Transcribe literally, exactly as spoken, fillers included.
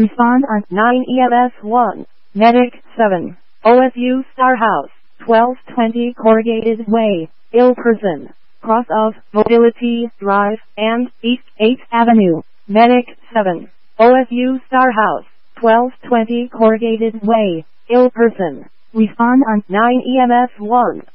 Respond on nine E M S one. Medic seven. O S U Star House, twelve twenty Corrugated Way, ill person. Cross of Mobility Drive and East eighth Avenue. Medic seven. O S U Star House, twelve twenty Corrugated Way, ill person. Respond on nine E M S one.